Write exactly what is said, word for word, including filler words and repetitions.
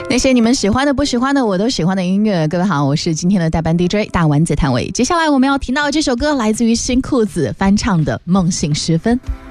那些你们喜欢的不喜欢的我都喜欢的音乐，各位好，我是今天的代班 D J 大丸子谭伟。接下来我们要听到这首歌来自于新裤子翻唱的《梦醒时分》。